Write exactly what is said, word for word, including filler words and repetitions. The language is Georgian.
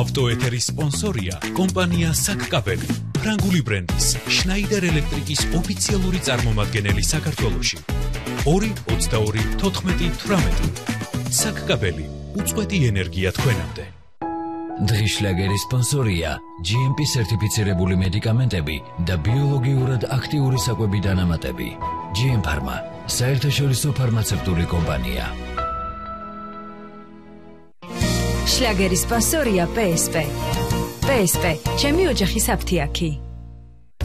ავტოეთერის სპონსორია კომპანია საკკაბელი, ფრანგული ბრენდის შნაიდერ ელექტრიკის ოფიციალური წარმომადგენელი საქართველოში. ორი ოცდაორი თოთხმეტი თვრამეტი. საკკაბელი, უწყვეტი ენერგია თქვენამდე. დღის შლაგერის სპონსორია ჯი ემ პი სერტიფიცირებული მედიკამენტები და ბიოლოგიურად აქტიური საკვები დანამატები. ჯი ემ ფარმა, საერთაშორისო ფარმაცევტული კომპანია. შლაგერის სპონსორია პე ეს პე. პე ეს პე, ჩემი ოჯახის აფთიაქი.